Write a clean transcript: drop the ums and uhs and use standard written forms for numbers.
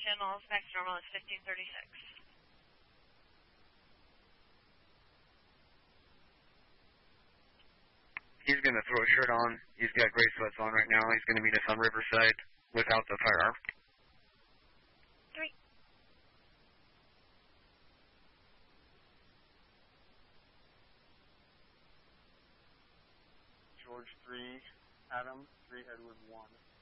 channels, max normal is 1536. He's going to throw a shirt on. He's got gray sweats on right now. He's going to meet us on Riverside without the firearm. 3. George 3, Adam 3, Edward 1.